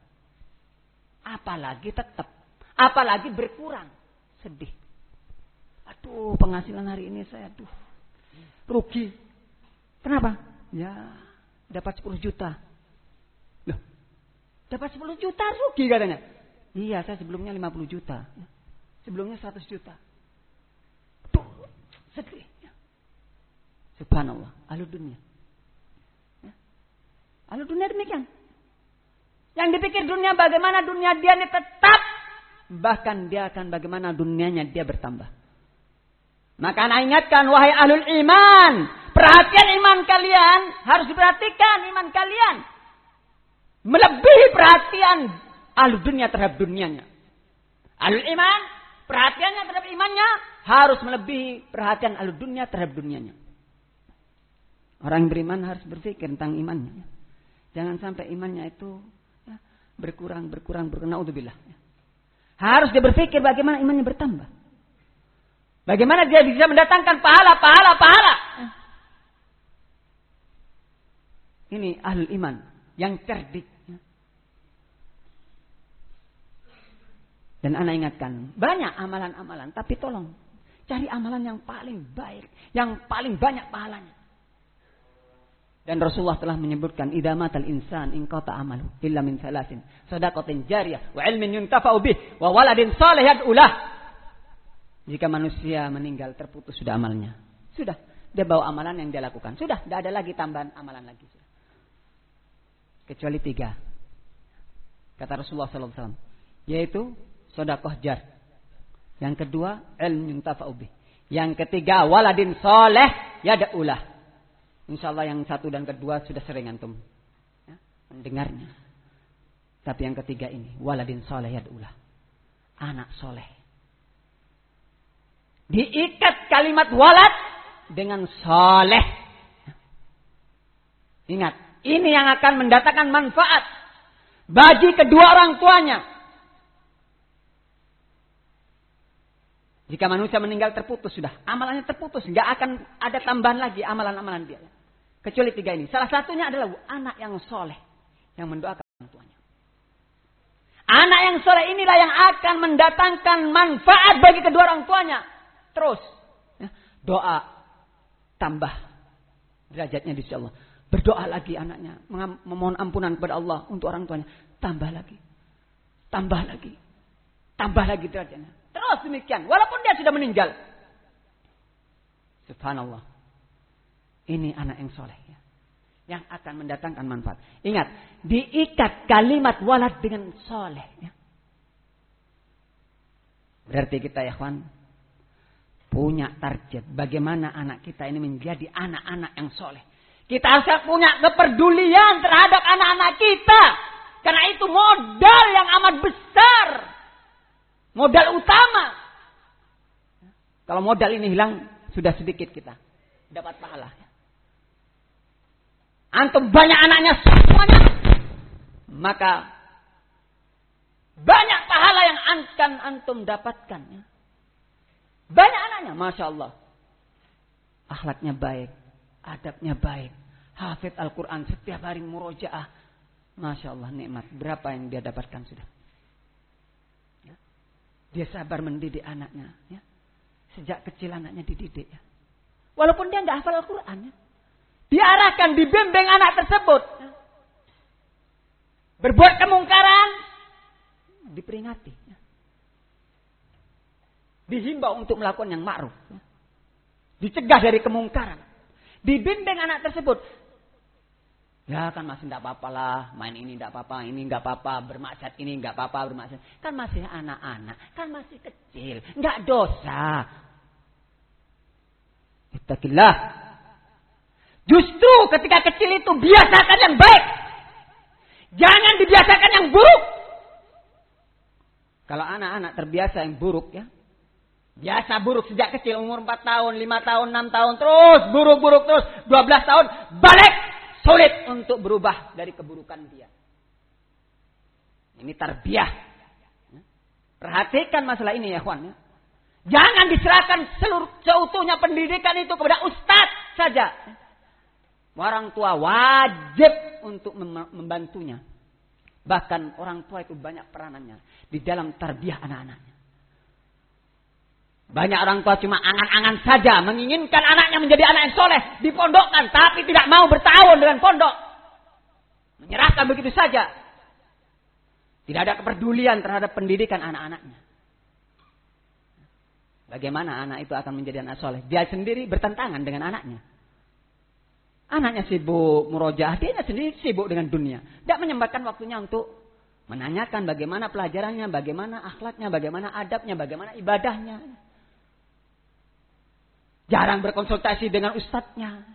Apalagi tetap. Apalagi berkurang. Sedih. Aduh, penghasilan hari ini saya aduh rugi. Kenapa? Ya, dapat sepuluh juta. Loh, dapat sepuluh juta rugi katanya. Iya, saya sebelumnya lima puluh juta. Sebelumnya seratus juta. Tuh, sedih. Subhanallah, ahlul dunia. Ya. Ahlul dunia demikian. Yang dipikir dunia bagaimana dunia dia ini tetap. Bahkan dia akan bagaimana dunianya dia bertambah. Maka anak ingatkan, wahai ahlul iman. Perhatian iman kalian. Harus diperhatikan iman kalian. Melebihi perhatian ahlul dunia terhadap dunianya. Ahlul iman, perhatiannya terhadap imannya harus melebihi perhatian ahlul dunia terhadap dunianya. Orang yang beriman harus berpikir tentang imannya. Jangan sampai imannya itu ya, berkurang, berkurang, berkurang. Naudzubillah. Harus dia berpikir bagaimana imannya bertambah. Bagaimana dia bisa mendatangkan pahala, pahala, pahala. Ini ahlul iman yang cerdik. Dan anak ingatkan, banyak amalan-amalan. Tapi tolong, cari amalan yang paling baik. Yang paling banyak pahalanya. Dan Rasulullah telah menyebutkan, idza matal insan inqata amalu illa min salasin, shadaqatin jariyah wa ilmin yuntafa'u bih wa waladin salih yad'u lah. Jika manusia meninggal terputus sudah amalnya. Sudah, dia bawa amalan yang dia lakukan. Sudah, tidak ada lagi tambahan amalan lagi. Sudah. Kecuali tiga. Kata Rasulullah sallallahu alaihi wasallam, yaitu sedekah jar. Yang kedua, ilmu yuntafa'u bih. Yang ketiga, waladin salih yad'u lah. Insyaallah yang satu dan kedua sudah sering antum ya, mendengarnya. Tapi yang ketiga ini, waladin salih yad'u lah. Anak soleh. Diikat kalimat walad dengan soleh. Ingat, ini yang akan mendatangkan manfaat bagi kedua orang tuanya. Jika manusia meninggal terputus sudah, amalannya terputus, nggak akan ada tambahan lagi amalan-amalan dia. Kecuali tiga ini. Salah satunya adalah anak yang soleh yang mendoakan orang tuanya. Anak yang soleh inilah yang akan mendatangkan manfaat bagi kedua orang tuanya. Terus ya, doa tambah derajatnya di sisi Allah. Berdoa lagi anaknya, memohon ampunan kepada Allah untuk orang tuanya. Tambah lagi, tambah lagi, tambah lagi derajatnya. Terus demikian, walaupun dia sudah meninggal. Subhanallah. Ini anak yang soleh ya, yang akan mendatangkan manfaat. Ingat, diikat kalimat walad dengan soleh ya. Berarti kita ya kawan, punya target bagaimana anak kita ini menjadi anak-anak yang soleh. Kita harus punya kepedulian terhadap anak-anak kita. Karena itu modal yang amat besar. Modal utama. Kalau modal ini hilang, sudah sedikit kita dapat pahala. Antum banyak anaknya semuanya, maka banyak pahala yang akan antum dapatkan. Banyak anaknya, masya Allah, akhlaknya baik, adabnya baik, hafid Al-Quran setiap hari murojaah, masya Allah nikmat. Berapa yang dia dapatkan sudah? Ya. Dia sabar mendidik anaknya, ya. Sejak kecil anaknya dididik, ya. Walaupun dia nggak hafal Al-Quran, ya. Diarahkan, dibimbing anak tersebut, ya. Berbuat kemungkaran, diperingati, ya. Dihimbau untuk melakukan yang ma'ruf, ya. Dicegah dari kemungkaran, dibimbing anak tersebut. Ya kan masih tidak apa-apa lah, main ini tidak apa-apa, ini nggak apa-apa, bermaksiat ini nggak apa-apa, bermaksiat. Kan masih anak-anak, kan masih kecil, nggak dosa. Ittaqillah. Justru ketika kecil itu biasakan yang baik, jangan dibiasakan yang buruk. Kalau anak-anak terbiasa yang buruk, ya, biasa buruk sejak kecil, umur empat tahun, lima tahun, enam tahun, terus buruk-buruk terus, dua belas tahun, balik. Sulit untuk berubah dari keburukan dia. Ini tarbiyah. Perhatikan masalah ini ya kawan. Jangan diserahkan seluruh seutuhnya pendidikan itu kepada ustadz saja. Orang tua wajib untuk membantunya. Bahkan orang tua itu banyak peranannya di dalam tarbiyah anak-anaknya. Banyak orang tua cuma angan-angan saja, menginginkan anaknya menjadi anak yang soleh, dipondokkan, tapi tidak mau bertahun dengan pondok. Menyerahkan begitu saja. Tidak ada kepedulian terhadap pendidikan anak-anaknya. Bagaimana anak itu akan menjadi anak soleh? Dia sendiri bertentangan dengan anaknya. Anaknya sibuk murojaah, dia sendiri sibuk dengan dunia. Tidak menyempatkan waktunya untuk menanyakan bagaimana pelajarannya, bagaimana akhlaknya, bagaimana adabnya, bagaimana ibadahnya. Jarang berkonsultasi dengan ustadznya.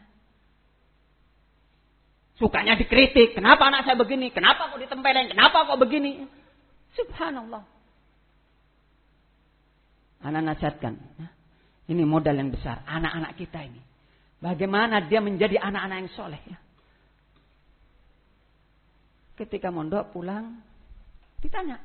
Sukanya dikritik. Kenapa anak saya begini? Kenapa kok ditempelin? Kenapa kok begini? Subhanallah. Anak nasihatkan. Ini modal yang besar. Anak-anak kita ini. Bagaimana dia menjadi anak-anak yang soleh. Ya? Ketika mondok pulang. Ditanya.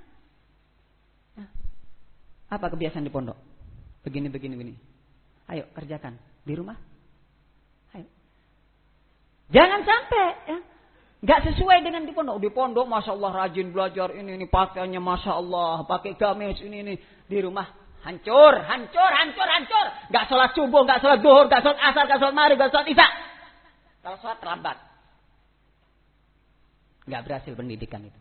Apa kebiasaan di pondok? Begini, begini, begini. Ayo kerjakan di rumah. Ayo. Jangan sampai ya, nggak sesuai dengan di pondok. Di pondok, masya Allah rajin belajar ini ini pakaiannya masya Allah, pakai gamis ini ini. Di rumah hancur, hancur, hancur, hancur. Nggak sholat subuh, nggak sholat duhur, nggak sholat asar, nggak sholat maghrib, nggak sholat isya. Kalau sholat terlambat, nggak berhasil pendidikan itu.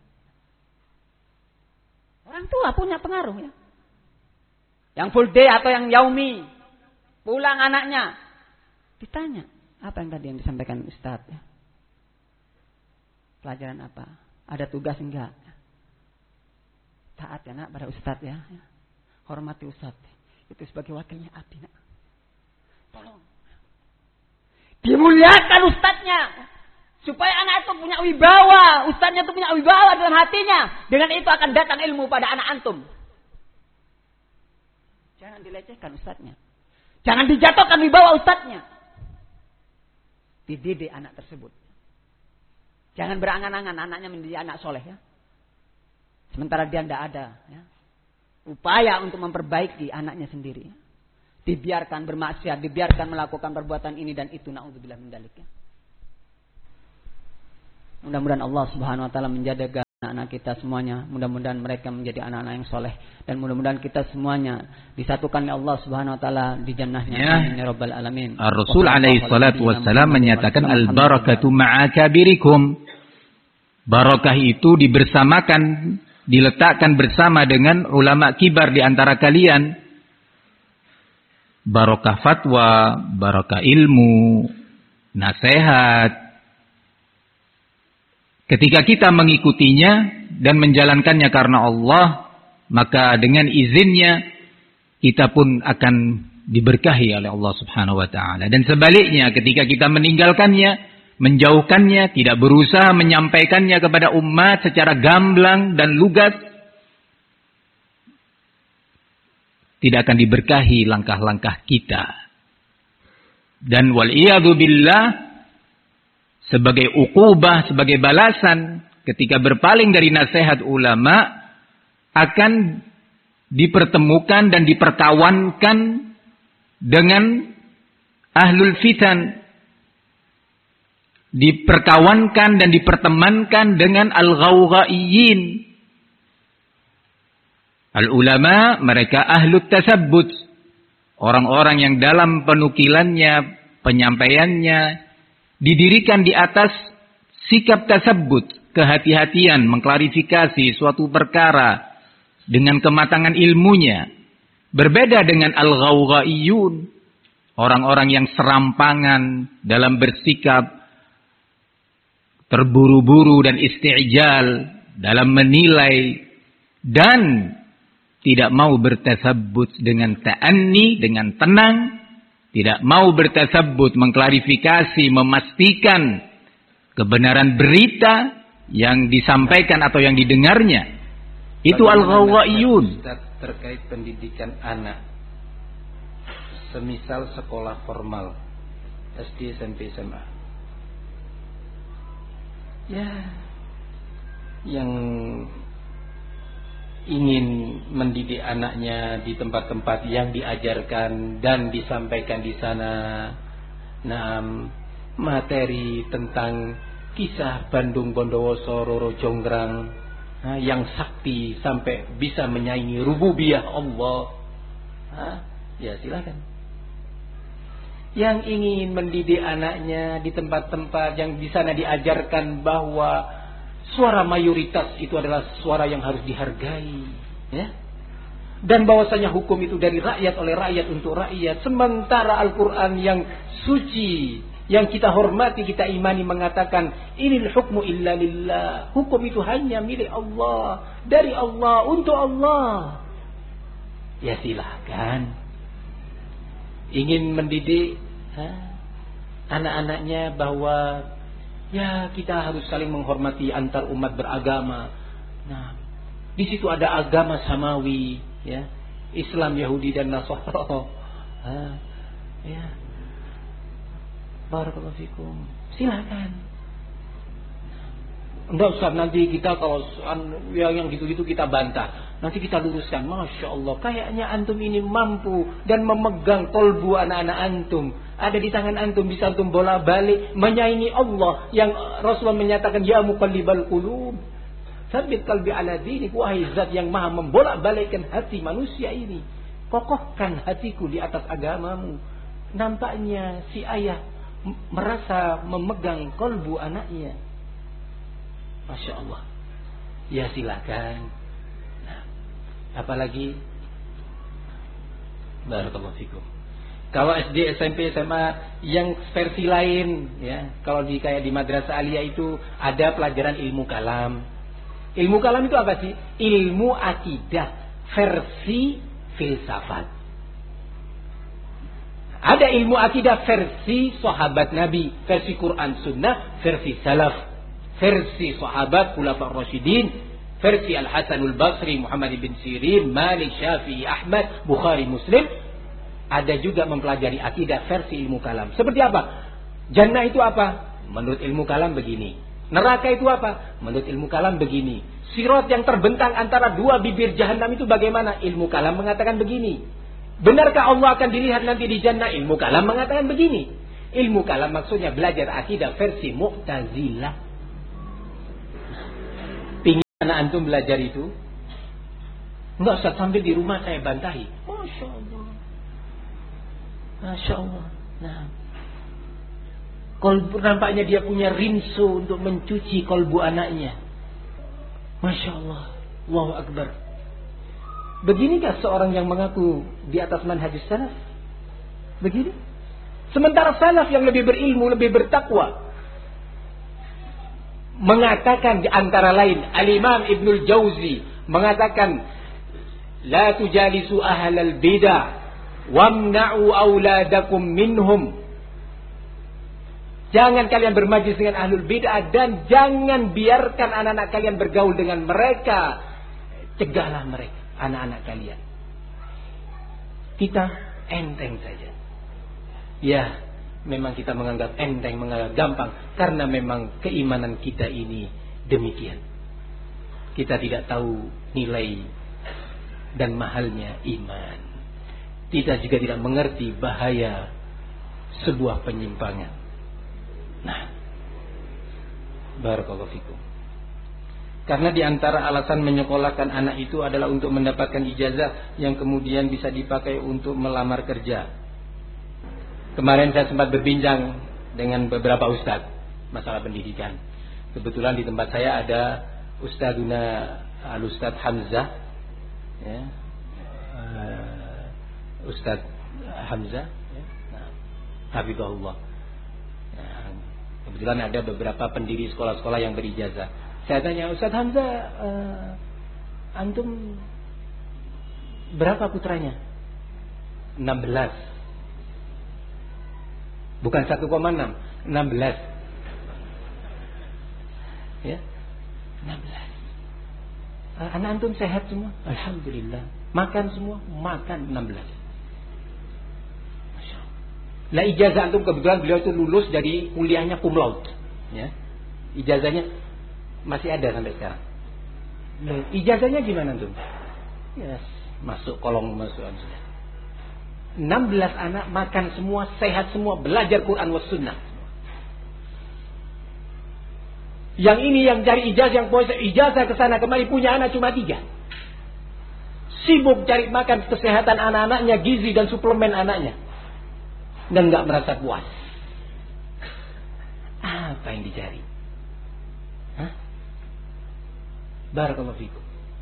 Orang tua punya pengaruh ya. Yang full day atau yang yaumi. Pulang anaknya. Ditanya. Apa yang tadi yang disampaikan Ustadz? Ya? Pelajaran apa? Ada tugas enggak? Taat ya nak pada Ustadz ya. Hormati Ustadz. Itu sebagai wakilnya abdi nak. Tolong. Dimuliakan Ustadznya. Supaya anak itu punya wibawa. Ustadznya itu punya wibawa dalam hatinya. Dengan itu akan datang ilmu pada anak antum. Jangan dilecehkan Ustadznya. Jangan dijatuhkan wibawa ustadznya. Dididik anak tersebut. Jangan berangan-angan anaknya menjadi anak soleh ya. Sementara dia tidak ada ya. Upaya untuk memperbaiki anaknya sendiri. Dibiarkan bermaksiat, dibiarkan melakukan perbuatan ini dan itu, na'udzubillah min dzalik ya. Mudah-mudahan Allah Subhanahu wa taala menjaga anak-anak kita semuanya. Mudah-mudahan mereka menjadi anak-anak yang soleh. Dan mudah-mudahan kita semuanya disatukan oleh Allah Subhanahu Wa Taala di jannahnya. Ya. Amin ya rabbal alamin. Ar-Rasul alaihi salatu wassalam menyatakan al-barakatu ma'akabirikum. Barakah itu dibersamakan, diletakkan bersama dengan ulama kibar di antara kalian. Barakah fatwa, barakah ilmu, nasihat. Ketika kita mengikutinya dan menjalankannya karena Allah, maka dengan izinnya kita pun akan diberkahi oleh Allah Subhanahu wa taala. Dan sebaliknya, ketika kita meninggalkannya, menjauhkannya, tidak berusaha menyampaikannya kepada umat secara gamblang dan lugas, tidak akan diberkahi langkah-langkah kita. Dan wal-iyadzu billah, sebagai uqubah, sebagai balasan ketika berpaling dari nasihat ulama, akan dipertemukan dan diperkawankan dengan ahlul fitan, diperkawankan dan dipertemankan dengan al-ghawghaiyin. Al-ulama, mereka ahlut tasabbut, orang-orang yang dalam penukilannya, penyampaiannya didirikan di atas sikap tasabbut, kehati-hatian, mengklarifikasi suatu perkara dengan kematangan ilmunya. Berbeda dengan al-ghawghaiyun, orang-orang yang serampangan dalam bersikap, terburu-buru dan isti'jal dalam menilai, dan tidak mau bertasabbut dengan ta'anni, dengan tenang. Tidak mau bertasabbut, mengklarifikasi, memastikan kebenaran berita yang disampaikan atau yang didengarnya. Itu al-ghawghaiyun. Terkait pendidikan anak, semisal sekolah formal, S D, S M P, S M A. Ya, yang ingin mendidik anaknya di tempat-tempat yang diajarkan dan disampaikan di sana, nah, materi tentang kisah Bandung Bondowoso, Roro Jonggrang, nah, yang sakti sampai bisa menyaingi rububiyah Allah, nah, ya silakan. Yang ingin mendidik anaknya di tempat-tempat yang di sana diajarkan bahwa suara mayoritas itu adalah suara yang harus dihargai, ya. Dan bahwasanya hukum itu dari rakyat, oleh rakyat, untuk rakyat. Sementara Al-Quran yang suci, yang kita hormati, kita imani, mengatakan inil hukmu illa lillah. Hukum itu hanya milik Allah, dari Allah, untuk Allah. Ya silahkan. Ingin mendidik ha, anak-anaknya bahwa ya kita harus saling menghormati antar umat beragama. Nah, di situ ada agama samawi, ya, Islam, Yahudi dan Nasara. Ah, ya. Barakallahu fikum. Silakan. Enggak usah nanti kita kalau ya, yang gitu-gitu kita bantah. Nanti kita luruskan. Masya Allah, kayaknya antum ini mampu dan memegang kolbu anak-anak antum. Ada di tangan antum, bisa antum bola balik menyaingi Allah yang Rasulullah menyatakan ya muqallibal qulub, tsabbit qalbi ala dinik. Wahai zat yang maha membolak balikkan hati manusia ini, kokohkan hatiku di atas agamamu. Nampaknya si ayah merasa memegang kolbu anaknya. Masya Allah. Ya silakan. Nah, apalagi barakallahu fikum. Kalau S D, S M P, S M A yang versi lain, ya, kalau di kayak di madrasah aliyah itu ada pelajaran ilmu kalam. Ilmu kalam itu apa sih? Ilmu akidah versi filsafat. Ada ilmu akidah versi sahabat Nabi, versi Quran Sunnah, versi salaf. Versi sahabat Khulafaur Rasyidin, versi Al-Hasanul Basri, Muhammad bin Sirin, Malik, Syafi'i, Ahmad, Bukhari, Muslim. Ada juga mempelajari akidah versi ilmu kalam. Seperti apa? Jannah itu apa? Menurut ilmu kalam begini. Neraka itu apa? Menurut ilmu kalam begini. Sirat yang terbentang antara dua bibir jahanam itu bagaimana? Ilmu kalam mengatakan begini. Benarkah Allah akan dilihat nanti di jannah? Ilmu kalam mengatakan begini. Ilmu kalam maksudnya belajar akidah versi Mu'tazilah. Anak antum belajar itu? Enggak usah, sambil di rumah saya bantahi. Masya Allah. Masya Allah. Nah, kolbu, nampaknya dia punya rinso untuk mencuci kolbu anaknya. Masya Allah. Allahu Akbar. Beginikah seorang yang mengaku di atas manhaj salaf? Begini. Sementara salaf yang lebih berilmu, lebih bertakwa, mengatakan di antara lain, Al-Imam Ibnul Jauzi mengatakan, la tujalisu ahlal bidah wamna'u auladakum minhum. Jangan kalian bermajlis dengan ahlul bid'ah dan jangan biarkan anak-anak kalian bergaul dengan mereka. Cegahlah mereka, anak-anak kalian. Kita enteng saja. Ya, memang kita menganggap enteng, menganggap gampang, karena memang keimanan kita ini demikian. Kita tidak tahu nilai dan mahalnya iman. Kita juga tidak mengerti bahaya sebuah penyimpangan. Nah, barakallahu fikum. Karena di antara alasan menyekolahkan anak itu adalah untuk mendapatkan ijazah yang kemudian bisa dipakai untuk melamar kerja. Kemarin saya sempat berbincang dengan beberapa ustadz masalah pendidikan. Kebetulan di tempat saya ada Ustadzuna Al-Ustadz Hamzah, ya, uh, Ustadz Hamzah, ya, nah, Hafizahullah. Nah, kebetulan ada beberapa pendiri sekolah-sekolah yang berijazah. Saya tanya, Ustadz Hamzah, uh, antum berapa putranya? enam belas. Bukan satu koma enam, enam belas. Ya, enam belas. Anak antum sehat semua? Alhamdulillah. Makan semua? Makan enam belas. Masya Allah. Nah, ijazah antum, kebetulan beliau itu lulus dari kuliahnya cum laude. Ya. Ijazahnya masih ada sampai sekarang. Nah, ijazahnya gimana antum? Yes, masuk kolong masukan sudah. enam belas anak, makan semua, sehat semua, belajar Quran was sunnah. Yang ini yang cari ijazah, yang puasa ijazah ke sana kemari, punya anak cuma tiga. Sibuk cari makan kesehatan anak-anaknya, gizi dan suplemen anaknya, dan nggak merasa puas. Apa yang dicari? Hah? Barakallahu fikum.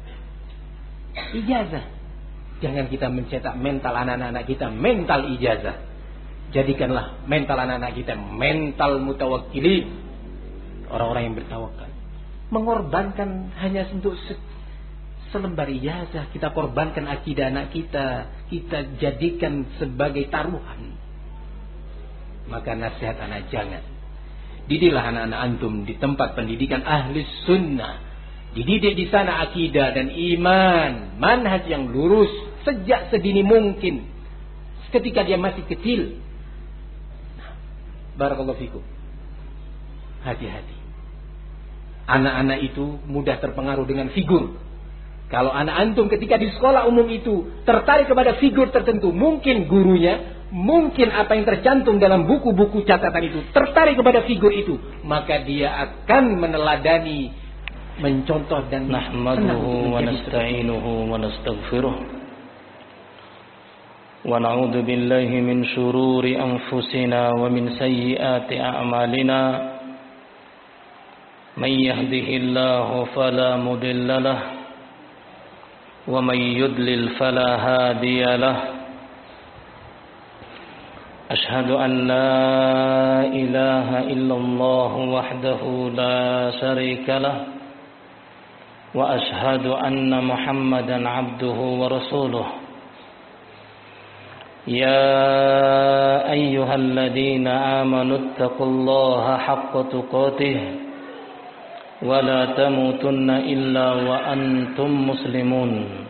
Ijazah. Jangan kita mencetak mental anak-anak kita mental ijazah. Jadikanlah mental anak-anak kita mental mutawakkilin, orang-orang yang bertawakal. Mengorbankan hanya untuk selembar ijazah, kita korbankan akidah anak kita, kita jadikan sebagai taruhan. Maka nasihat anak, jangan. Didiklah anak-anak antum di tempat pendidikan ahli sunnah. Dididik di sana akidah dan iman, manhaj yang lurus sejak sedini mungkin, ketika dia masih kecil. Nah, barakallahu fikum. Hati-hati. Anak-anak itu mudah terpengaruh dengan figur. Kalau anak antum ketika di sekolah umum itu tertarik kepada figur tertentu, mungkin gurunya, mungkin apa yang tercantum dalam buku-buku catatan itu, tertarik kepada figur itu, maka dia akan meneladani, mencontoh dan nahmaduhu wa nasta'inuhu wa nastaghfiruh wa na'udzu billahi min shururi anfusina wa min sayyiati a'malina may yahdihillahu fala mudilla lahu wa may yudlil fala hadiya lahu ashhadu an la ilaha illallah wahdahu la syarika lahu وأشهد أن محمدا عبده ورسوله يا أيها الذين آمنوا اتقوا الله حق تقاته ولا تموتن إلا وأنتم مسلمون